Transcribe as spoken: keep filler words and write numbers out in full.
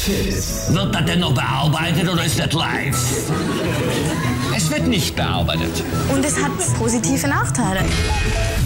Fit. Wird das denn noch bearbeitet oder ist das live? Es wird nicht bearbeitet. Und es hat positive Nachteile.